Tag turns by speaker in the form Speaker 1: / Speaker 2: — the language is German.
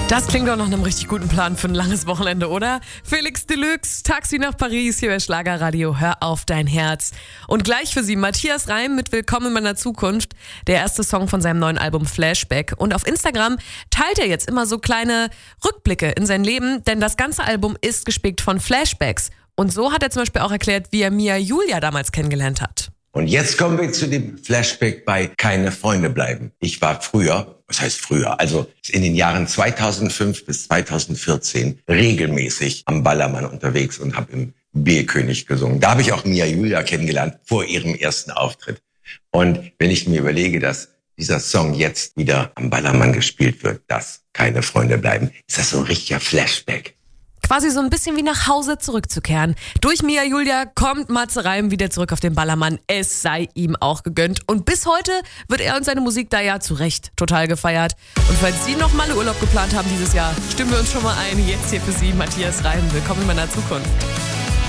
Speaker 1: Das klingt doch nach einem richtig guten Plan für ein langes Wochenende, oder? Felix Deluxe, Taxi nach Paris, hier bei Schlagerradio, hör auf dein Herz. Und gleich für Sie Matthias Reim mit Willkommen in meiner Zukunft, der erste Song von seinem neuen Album Flashback. Und auf Instagram teilt er jetzt immer so kleine Rückblicke in sein Leben, denn das ganze Album ist gespickt von Flashbacks. Und so hat er zum Beispiel auch erklärt, wie er Mia Julia damals kennengelernt hat.
Speaker 2: Und jetzt kommen wir zu dem Flashback bei Keine Freunde bleiben. Ich war früher, was heißt früher, also in den Jahren 2005 bis 2014 regelmäßig am Ballermann unterwegs und habe im B-König gesungen. Da habe ich auch Mia Julia kennengelernt vor ihrem ersten Auftritt. Und wenn ich mir überlege, dass dieser Song jetzt wieder am Ballermann gespielt wird, dass Keine Freunde bleiben, ist das so ein richtiger Flashback.
Speaker 1: Quasi so ein bisschen wie nach Hause zurückzukehren. Durch Mia Julia kommt Matze Reim wieder zurück auf den Ballermann. Es sei ihm auch gegönnt. Und bis heute wird er und seine Musik da ja zu Recht total gefeiert. Und falls Sie noch mal einen Urlaub geplant haben dieses Jahr, stimmen wir uns schon mal ein. Jetzt hier für Sie Matthias Reim. Willkommen in meiner Zukunft.